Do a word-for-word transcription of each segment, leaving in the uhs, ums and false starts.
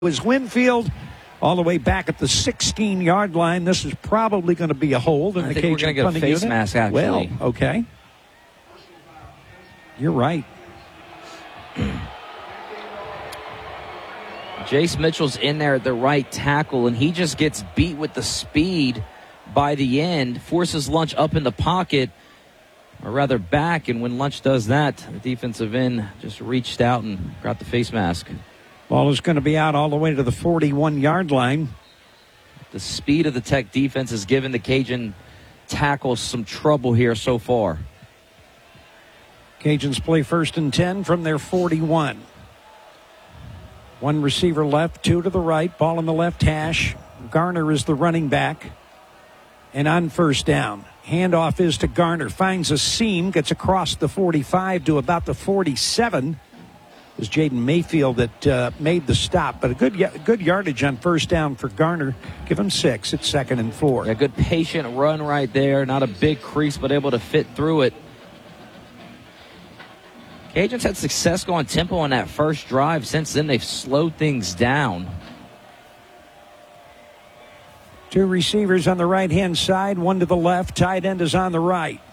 was Winfield all the way back at the sixteen-yard line. This is probably going to be a hold in I the think we're Cajun going to get a punting face unit. mask, actually. Well, okay. You're right. Jace Mitchell's in there at the right tackle, and he just gets beat with the speed by the end, forces Lunch up in the pocket, or rather back, and when Lunch does that, the defensive end just reached out and got the face mask. Ball is going to be out all the way to the forty-one-yard line. The speed of the Tech defense has given the Cajun tackles some trouble here so far. Cajuns play first and ten from their forty-one. One receiver left, two to the right, ball in the left hash. Garner is the running back. And on first down, handoff is to Garner. Finds a seam, gets across the forty-five to about the forty-seven. It was Jaden Mayfield that uh, made the stop. But a good good yardage on first down for Garner. Give him six. It's second and four. A good patient run right there. Not a big crease, but able to fit through it. Cajuns had success going tempo on that first drive. Since then, they've slowed things down. Two receivers on the right-hand side, one to the left. Tight end is on the right.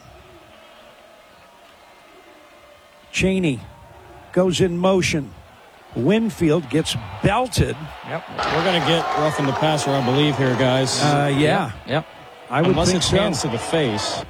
Cheney goes in motion. Winfield gets belted. Yep. We're going to get roughing the passer, I believe, here, guys. Uh, yeah. Yep. yep. I would Unless think it's so. hands to the face.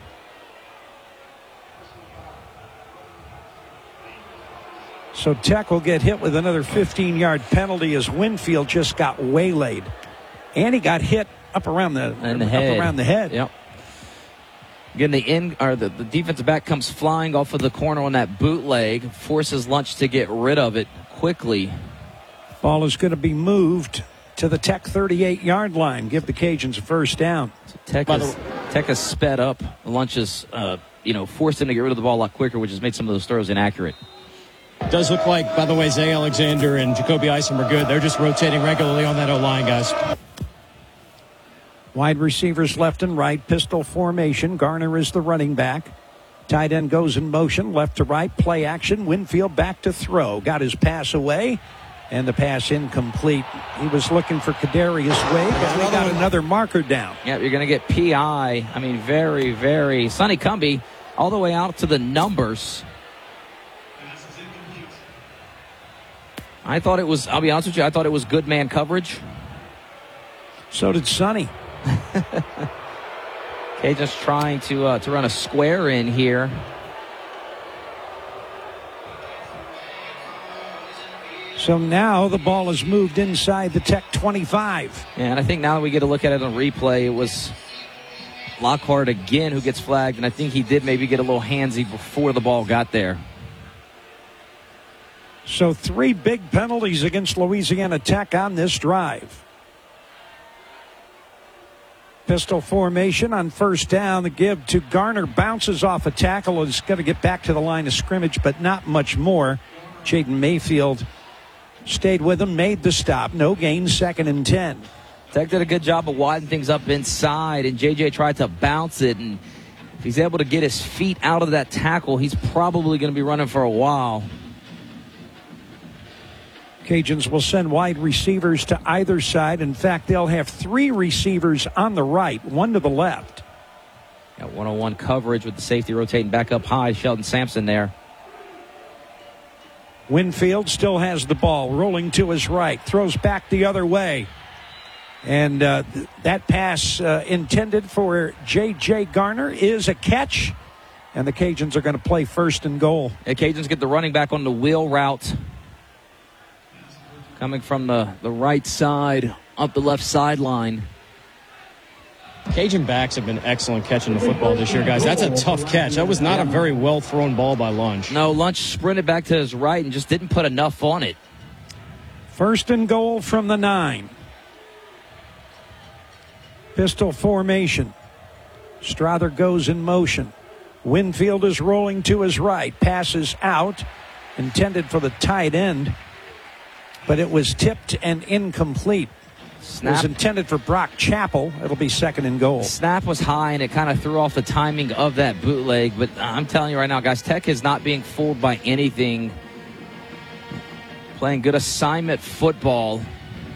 So Tech will get hit with another fifteen-yard penalty as Winfield just got waylaid. And he got hit up around the, In the up head. around the head. Yep. Again, the in or the, the defensive back comes flying off of the corner on that bootleg, forces Lunch to get rid of it quickly. Ball is going to be moved to the Tech thirty-eight-yard line. Give the Cajuns a first down. So Tech, has, Tech has sped up. Lunch has, uh, you know, forced him to get rid of the ball a lot quicker, which has made some of those throws inaccurate. Does look like, by the way, Zay Alexander and Jacoby Eisen were good. They're just rotating regularly on that O-line, guys. Wide receivers left and right. Pistol formation. Garner is the running back. Tight end goes in motion. Left to right. Play action. Winfield back to throw. Got his pass away. And the pass incomplete. He was looking for Kadarius Wade, but we got another marker down. Yeah, you're going to get P I. I mean, very, very. Sonny Cumbie all the way out to the numbers. I thought it was, I'll be honest with you, I thought it was good man coverage. So did Sonny. Okay, just trying to uh, to run a square in here. So now the ball is moved inside the Tech twenty-five. Yeah, and I think now that we get a look at it on replay, it was Lockhart again who gets flagged, and I think he did maybe get a little handsy before the ball got there. So three big penalties against Louisiana Tech on this drive. Pistol formation on first down. The give to Garner bounces off a tackle. Is going to get back to the line of scrimmage, but not much more. Jaden Mayfield stayed with him, made the stop. No gain, second and ten. Tech did a good job of widening things up inside, and J J tried to bounce it. And if he's able to get his feet out of that tackle, he's probably going to be running for a while. Cajuns will send wide receivers to either side. In fact, they'll have three receivers on the right, one to the left. Got one-on-one coverage with the safety rotating back up high. Sheldon Sampson there. Winfield still has the ball, rolling to his right, throws back the other way. And uh, th- that pass uh, intended for J J. Garner is a catch. And the Cajuns are going to play first and goal. The Cajuns get the running back on the wheel route. Coming from the, the right side, up the left sideline. Cajun backs have been excellent catching the football this year, guys. That's a tough catch. That was not a very well-thrown ball by Lunch. No, Lunch sprinted back to his right and just didn't put enough on it. First and goal from the nine. Pistol formation. Strother goes in motion. Winfield is rolling to his right. Passes out. Intended for the tight end. But it was tipped and incomplete. Snap. It was intended for Brock Chappell. It'll be second and goal. Snap was high, and it kind of threw off the timing of that bootleg. But I'm telling you right now, guys, Tech is not being fooled by anything. playing good assignment football.